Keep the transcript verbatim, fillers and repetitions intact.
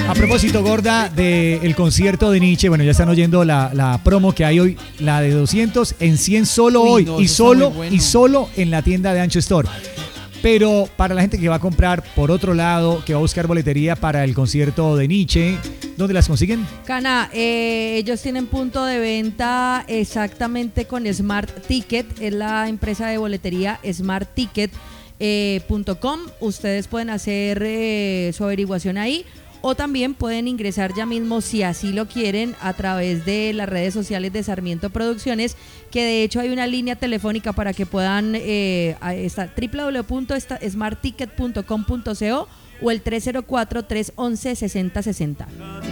A propósito, gorda, del concierto de Nietzsche, bueno, ya están oyendo la, la promo que hay hoy, la de doscientos en cien solo Uy, hoy no, y eso está solo muy bueno. y solo en la tienda de Ancho Store. Pero para la gente que va a comprar por otro lado, que va a buscar boletería para el concierto de Nietzsche, ¿dónde las consiguen? Cana, eh, ellos tienen punto de venta exactamente con Smart Ticket, es la empresa de boletería smart ticket punto com. Ustedes pueden hacer eh, su averiguación ahí, o también pueden ingresar ya mismo, si así lo quieren, a través de las redes sociales de Sarmiento Producciones, que de hecho hay una línea telefónica para que puedan eh, estar doble u doble u doble u punto smart ticket punto com punto co o el tres cero cuatro, tres once, sesenta sesenta.